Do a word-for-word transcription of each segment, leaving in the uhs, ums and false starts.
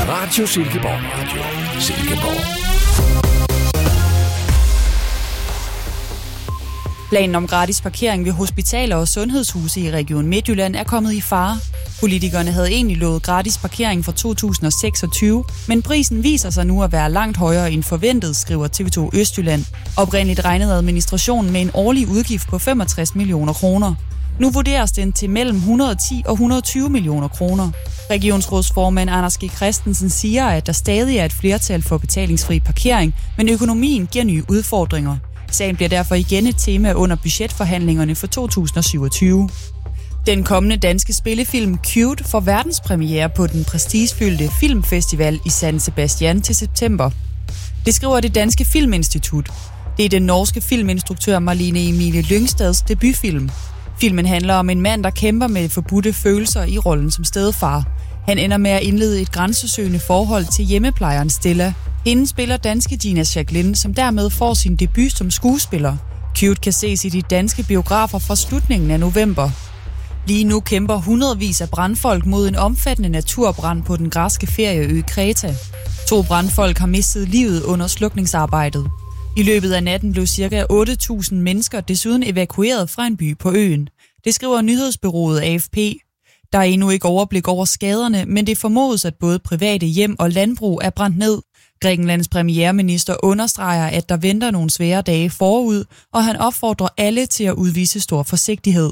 Radio Silkeborg Radio. Silkeborg. Planen om gratis parkering ved hospitaler og sundhedshuse i Region Midtjylland er kommet i fare. Politikerne havde egentlig lovet gratis parkering for to tusind og seksogtyve, men prisen viser sig nu at være langt højere end forventet, skriver T V to Østjylland. Oprindeligt regnede administrationen med en årlig udgift på femogtres millioner kroner. Nu vurderes den til mellem et hundrede og ti og et hundrede og tyve millioner kroner. Regionsrådsformand Anders G. Christensen siger, at der stadig er et flertal for betalingsfri parkering, men økonomien giver nye udfordringer. Sagen bliver derfor igen et tema under budgetforhandlingerne for to tusind og syvogtyve. Den kommende danske spillefilm Cute får verdenspremiere på den prestigefyldte filmfestival i San Sebastian til september. Det skriver det danske filminstitut. Det er den norske filminstruktør Marlene Emilie Lyngstads debutfilm. Filmen handler om en mand, der kæmper med forbudte følelser i rollen som stedfar. Han ender med at indlede et grænsesøgende forhold til hjemmeplejeren Stella. Hende spiller danske Gina Jacqueline, som dermed får sin debut som skuespiller. Cute kan ses i de danske biografer fra slutningen af november. Lige nu kæmper hundredvis af brandfolk mod en omfattende naturbrand på den græske ferieø Kreta. To brandfolk har mistet livet under slukningsarbejdet. I løbet af natten blev ca. otte tusind mennesker desuden evakueret fra en by på øen. Det skriver nyhedsbureauet A F P. Der er endnu ikke overblik over skaderne, men det formodes, at både private hjem og landbrug er brændt ned. Grækenlands premierminister understreger, at der venter nogle svære dage forud, og han opfordrer alle til at udvise stor forsigtighed.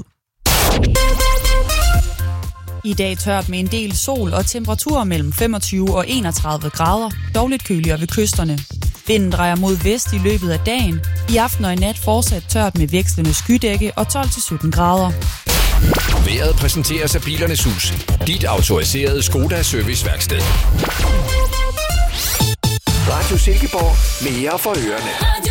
I dag tørt med en del sol og temperaturer mellem femogtyve og enogtredive grader, dog lidt køligere ved kysterne. Vinden drejer mod vest i løbet af dagen. I aften og i nat fortsat tørt med vekslende skydække og tolv til sytten grader. Vejret præsenteres af Bilernes Hus. Dit autoriserede Skoda serviceværksted. Radio Silkeborg. Mere for ørerne.